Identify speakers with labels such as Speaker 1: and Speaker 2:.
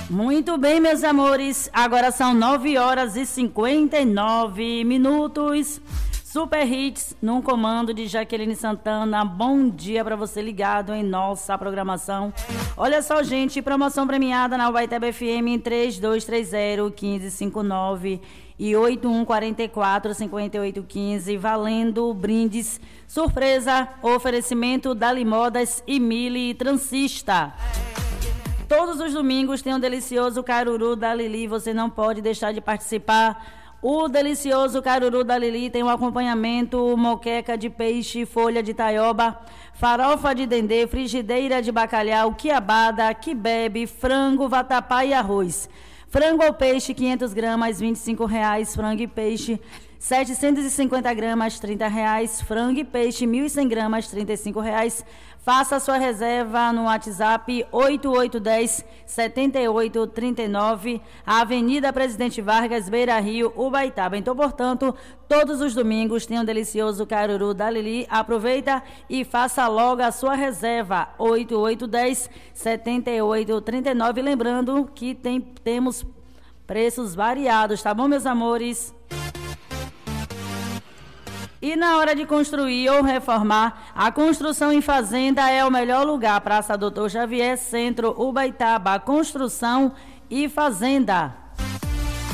Speaker 1: Muito bem, meus amores, agora são 9h59. Super Hits, num comando de Jaqueline Santana. Bom dia para você ligado em nossa programação. Olha só, gente, promoção premiada na Ubaitaba FM em 3230-1559 e 8144-5815, valendo brindes. Surpresa, oferecimento Dali Modas e Mili Transista. Todos os domingos tem um delicioso caruru da Lili, você não pode deixar de participar. O delicioso caruru da Lili tem um acompanhamento: moqueca de peixe, folha de taioba, farofa de dendê, frigideira de bacalhau, quiabada, quibebe, frango, vatapá e arroz. Frango ou peixe, 500 gramas, R$25. Frango e peixe, 750 gramas, R$30. Frango e peixe, 1.100 gramas, R$35. Faça sua reserva no WhatsApp 8810-7839, Avenida Presidente Vargas, Beira Rio, Ubaitaba. Então, portanto, todos os domingos tem um delicioso caruru da Lili. Aproveita e faça logo a sua reserva, 8810-7839. Lembrando que temos preços variados, tá bom, meus amores? E na hora de construir ou reformar, a construção em fazenda é o melhor lugar. Praça Doutor Xavier, Centro, Ubaitaba. Construção e fazenda.